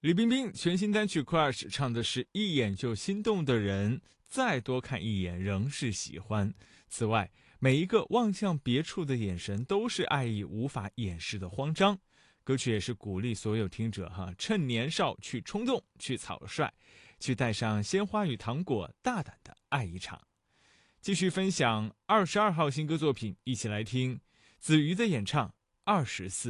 李冰冰全新单曲《Crush》唱的是一眼就心动的人，再多看一眼仍是喜欢。此外，每一个望向别处的眼神都是爱意无法掩饰的慌张。歌曲也是鼓励所有听者趁年少去冲动，去草率，去带上鲜花与糖果，大胆的爱一场。继续分享22号新歌作品，一起来听子瑜的演唱《24》。